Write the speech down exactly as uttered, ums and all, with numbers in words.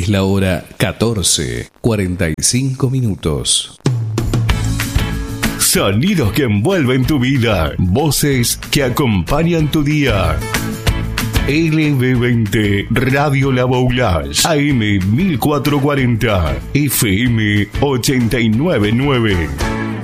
Es la hora catorce, cuarenta y cinco minutos. Sonidos que envuelven tu vida. Voces que acompañan tu día. L B veinte Radio La Boulage, A M mil cuatrocientos cuarenta, F M ochenta y nueve punto nueve.